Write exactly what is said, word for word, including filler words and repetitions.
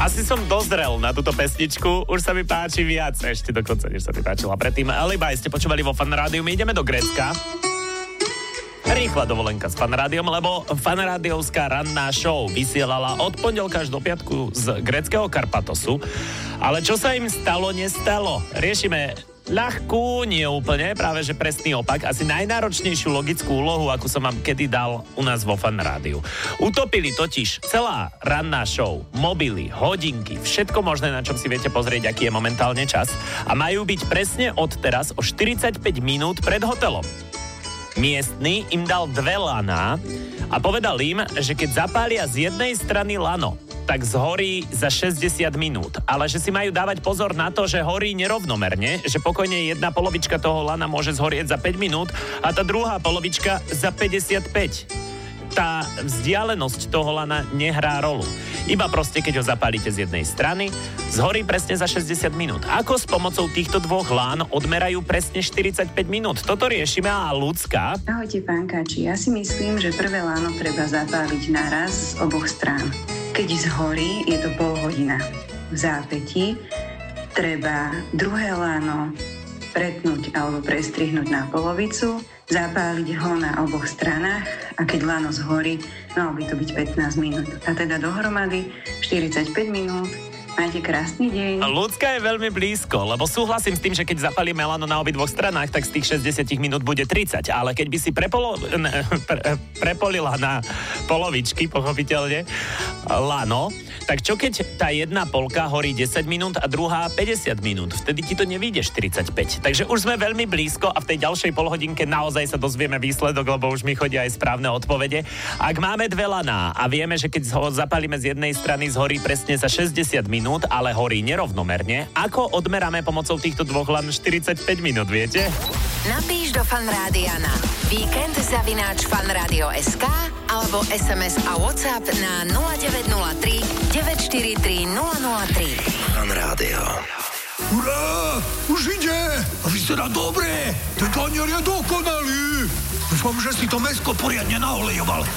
Asi som dozrel na túto pesničku, už sa mi páči viac, ešte dokonca, než sa mi páčila predtým. Alibi ste počúvali vo Fan Rádiu, my ideme do Grécka. Rýchla dovolenka s Fan Rádiom, lebo Fan Rádiovská ranná show vysielala od pondelka až do piatku z gréckeho Karpatosu. Ale čo sa im stalo, nestalo. Riešime ľahkú, nie úplne, práve že presný opak, asi najnáročnejšiu logickú úlohu, akú som vám kedy dal u nás vo Fan Rádiu. Utopili totiž celá ranná show, mobily, hodinky, všetko možné, na čom si viete pozrieť, aký je momentálne čas, a majú byť presne od teraz o štyridsaťpäť minút pred hotelom. Miestny im dal dve laná a povedal im, že keď zapália z jednej strany lano, tak zhorí za šesťdesiat minút. Ale že si majú dávať pozor na to, že horí nerovnomerne, že pokojne jedna polovička toho lana môže zhorieť za päť minút a tá druhá polovička za päťdesiatpäť. Tá vzdialenosť toho lana nehrá rolu. Iba proste, keď ho zapálite z jednej strany, zhorí presne za šesťdesiat minút. Ako s pomocou týchto dvoch lán odmerajú presne štyridsaťpäť minút? Toto riešime a ľudská. Ahojte, pánkači. Ja si myslím, že prvé láno treba zapáliť naraz z oboch strán. Keď zhorí, je to pol hodina. V zápätí treba druhé láno pretnúť alebo prestrihnúť na polovicu, zapáliť ho na oboch stranách a keď láno zhorí, malo by to byť pätnásť minút. A teda dohromady štyridsaťpäť minút. Majte krásny deň. Ľudská je veľmi blízko, lebo súhlasím s tým, že keď zapalíme lano na obidvoch stranách, tak z tých šesťdesiat minút bude tridsať. Ale keď by si prepolo, ne, pre, prepolila na polovičky, pochopiteľne, lano, tak čo keď tá jedna polka horí desať minút a druhá päťdesiat minút? Vtedy ti to nevyjde štyridsaťpäť. Takže už sme veľmi blízko a v tej ďalšej polhodinke naozaj sa dozvieme výsledok, lebo už mi chodia aj správne odpovede. Ak máme dve laná a vieme, že keď ho zapálime z jednej strany, zhorí presne za šesťdesiat minút, ale horí nerovnomerne, ako odmeráme pomocou týchto dvoch lan štyridsaťpäť minút, viete? Napíš do Fan Rádia na víkend zavináč fanradio bodka es ká alebo es em es a WhatsApp na nula deväť nula tri deväť štyri tri nula nula tri. Fan Rádio. Urá! Už ide! A vyzerá dobre! Ten tanier je dokonalý! Dúfam, že si to mäsko poriadne naolejoval.